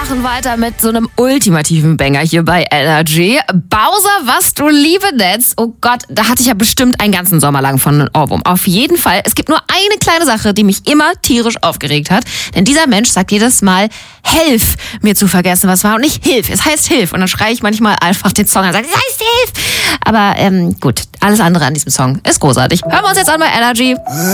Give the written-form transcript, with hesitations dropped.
machen weiter mit so einem ultimativen Banger hier bei Energy. Bowser, was du liebe Netz. Oh Gott, da hatte ich ja bestimmt einen ganzen Sommer lang von einem Ohrwurm. Auf jeden Fall. Es gibt nur eine kleine Sache, die mich immer tierisch aufgeregt hat. Denn dieser Mensch sagt jedes Mal, helf mir zu vergessen, was war. Und nicht hilf. Es heißt hilf. Und dann schreie ich manchmal einfach den Song an und sage, es heißt hilf. Aber gut, alles andere an diesem Song ist großartig. Hören wir uns jetzt an bei Energy.